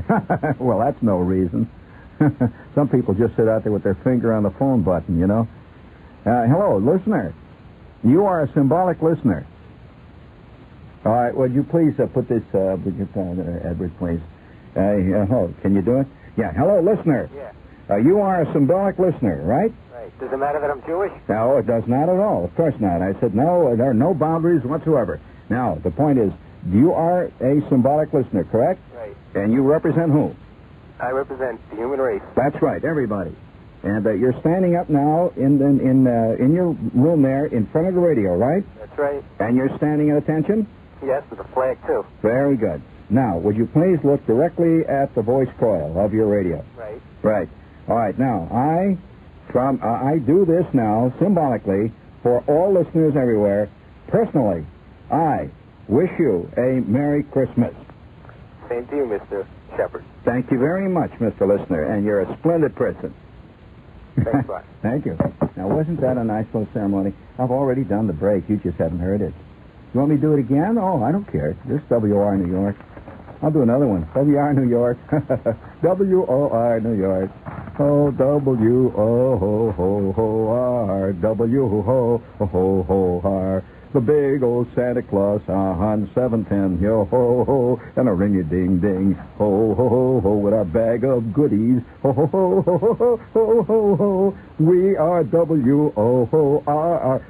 Well, that's no reason. Some people just sit out there with their finger on the phone button, you know. Hello, listener. You are a symbolic listener. All right, would you please put this, Edward, please. Hello, can you do it? Yeah, hello, listener. Yeah. You are a symbolic listener, right? Right. Does it matter that I'm Jewish? No, it does not at all. Of course not. I said no, there are no boundaries whatsoever. Now, the point is, you are a symbolic listener, correct? Right. And you represent who? I represent the human race. That's right, everybody. And you're standing up now in your room there in front of the radio, right? That's right. And you're standing at attention? Yes, with a flag, too. Very good. Now, would you please look directly at the voice coil of your radio? Right. Right. All right. Now, I do this now symbolically for all listeners everywhere. Personally, I wish you a Merry Christmas. Same to you, Mr. Shepard. Thank you very much, Mr. Listener, and you're a splendid person. Thanks a lot. Thank you. Now, wasn't that a nice little ceremony? I've already done the break. You just haven't heard it. You want me to do it again? Oh, I don't care. This is WR New York. I'll do another one. WR New York. WOR New York. Oh, W-O-Ho-Ho-Ho-R. W-Ho-Ho-Ho-R. The big old Santa Claus on 710. Yo-ho-ho. And a ring-a-ding-ding. Ho-ho-ho-ho. With our bag of goodies. Ho-ho-ho-ho-ho-ho-ho-ho. We are W-O-H-O-R.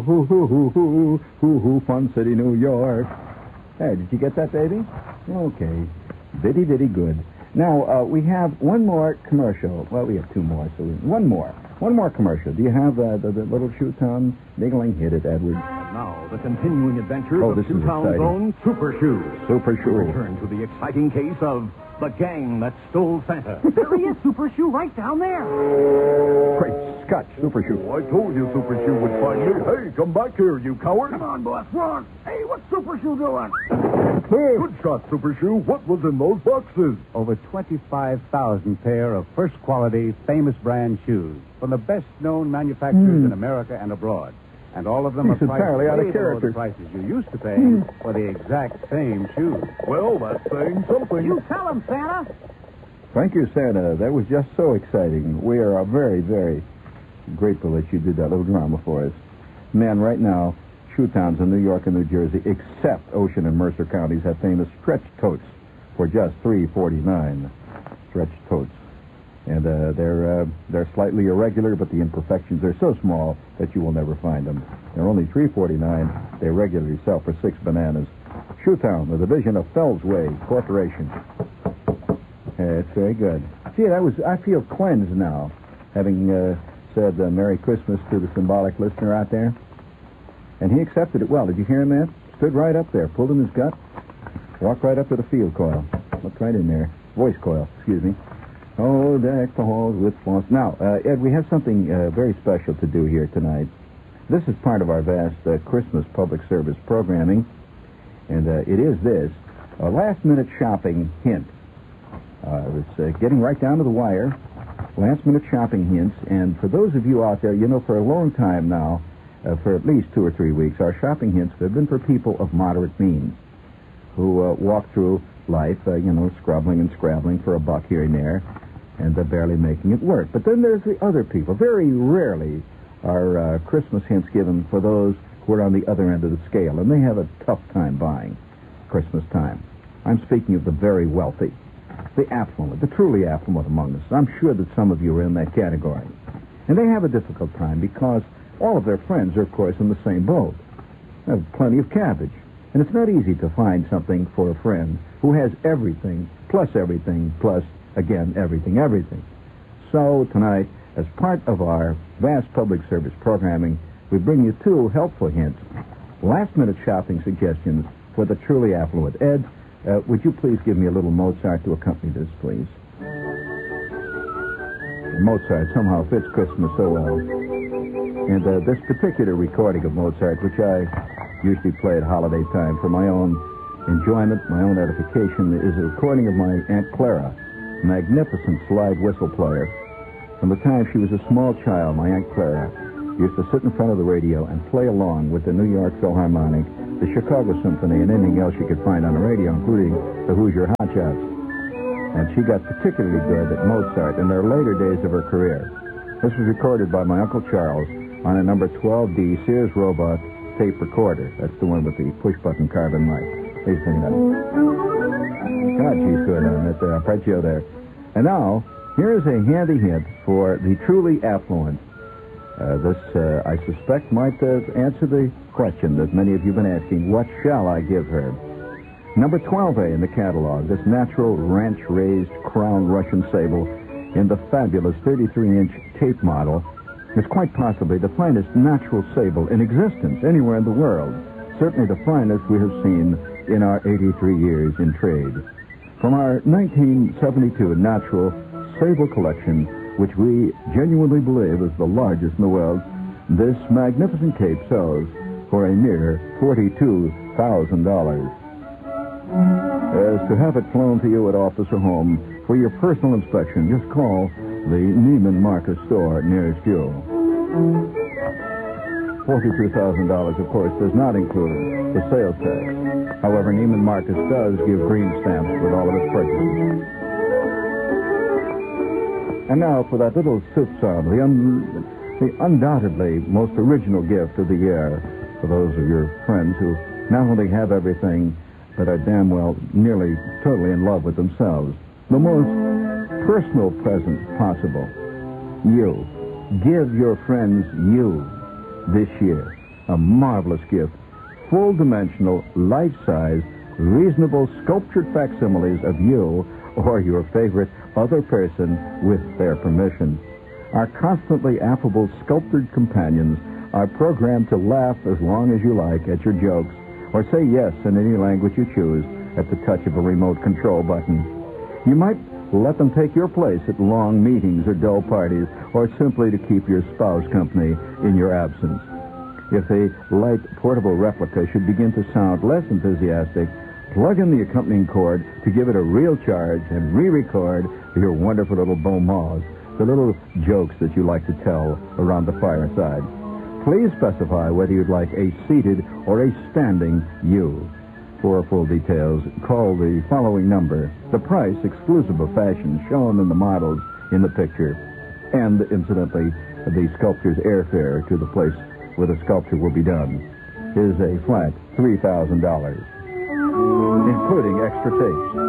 New Fun City, New York. Hey, did you get that, baby? Okay. Bitty good. Now, we have one more commercial. Well, we have two more, so one more. One more commercial. Do you have the little Shoetown niggling? Hit it, Edward. Now, the continuing adventures of this is Shoetown's exciting. own Super Shoe. Super Shoe. Return to the exciting case of the gang that stole Santa. There he is, Super Shoe, right down there. Great Scott, Super Shoe. I told you Super Shoe would find me. Hey, come back here, you coward. Come on, boss, run. Hey, what's Super Shoe doing? Good shot, Super Shoe. What was in those boxes? Over 25,000 pair of first-quality, famous brand shoes from the best-known manufacturers in America and abroad. And all of them He's are priced entirely out of way below character. the prices you used to pay for the exact same shoes. Well, that's saying something. You tell him, Santa. Thank you, Santa. That was just so exciting. We are very, very grateful that you did that little drama for us. Man, right now, Shoetowns in New York and New Jersey, except Ocean and Mercer counties, have famous stretch totes for just $3.49. Stretch totes. And they're slightly irregular, but the imperfections are so small that you will never find them. They're only $3.49. They regularly sell for 6 bananas. Shoetown, the division of Fellsway Corporation. It's very good. Gee, I feel cleansed now, having said Merry Christmas to the symbolic listener out there. And he accepted it well. Did you hear him, man? Stood right up there, pulled in his gut, walked right up to the field coil. Looked right in there. Voice coil, excuse me. Oh, deck the halls with floss. Now, Ed, we have something very special to do here tonight. This is part of our vast Christmas public service programming, and it is this, a last-minute shopping hint. It's getting right down to the wire, last-minute shopping hints, and for those of you out there, you know, for a long time now, for at least 2 or 3 weeks, our shopping hints have been for people of moderate means who walk through life, scrubbing and scrabbling for a buck here and there, and barely making it work. But then there's the other people. Very rarely are Christmas hints given for those who are on the other end of the scale, and they have a tough time buying Christmas time. I'm speaking of the very wealthy, the affluent, the truly affluent among us. I'm sure that some of you are in that category. And they have a difficult time because all of their friends are, of course, in the same boat. They have plenty of cabbage. And it's not easy to find something for a friend who has everything, plus, again, everything. So tonight, as part of our vast public service programming, we bring you 2 helpful hints, last-minute shopping suggestions for the truly affluent. Ed, would you please give me a little Mozart to accompany this, please? Mozart somehow fits Christmas so well. And this particular recording of Mozart, which I usually play at holiday time for my own enjoyment, my own edification, is a recording of my Aunt Clara, a magnificent slide whistle player. From the time she was a small child, my Aunt Clara used to sit in front of the radio and play along with the New York Philharmonic, the Chicago Symphony, and anything else you could find on the radio, including the Hoosier Hotshots. and she got particularly good at Mozart in the later days of her career. This was recorded by my Uncle Charles on a number 12D Sears Roebuck tape recorder. That's the one with the push-button carbon mic. Please bring that. God, she's good on that arpeggio there. And now, here is a handy hint for the truly affluent. This, I suspect, might answer the question that many of you have been asking, what shall I give her? Number 12A in the catalog, this natural ranch-raised crown Russian sable in the fabulous 33-inch tape model is quite possibly the finest natural sable in existence anywhere in the world. Certainly the finest we have seen in our 83 years in trade. From our 1972 natural sable collection, which we genuinely believe is the largest in the world, this magnificent cape sells for a mere $42,000. As to have it flown to you at office or home for your personal inspection, just call the Neiman Marcus store nearest you. $42,000, of course, does not include the sales tax. However, Neiman Marcus does give green stamps with all of its purchases. And now for that little soup song, the undoubtedly most original gift of the year for those of your friends who not only have everything, but are damn well nearly totally in love with themselves. The most personal present possible. You. Give your friends you this year. A marvelous gift. Full-dimensional, life-size, reasonable sculptured facsimiles of you or your favorite other person with their permission. Our constantly affable sculptured companions are programmed to laugh as long as you like at your jokes or say yes in any language you choose at the touch of a remote control button. You might let them take your place at long meetings or dull parties, or simply to keep your spouse company in your absence. If a light portable replica should begin to sound less enthusiastic, plug in the accompanying cord to give it a real charge and re-record your wonderful little bon mots, the little jokes that you like to tell around the fireside. Please specify whether you'd like a seated or a standing you. For full details, call the following number. The price, exclusive of fashion, shown in the models in the picture, and, incidentally, the sculptor's airfare to the place where the sculpture will be done, is a flat $3,000, including extra tapes.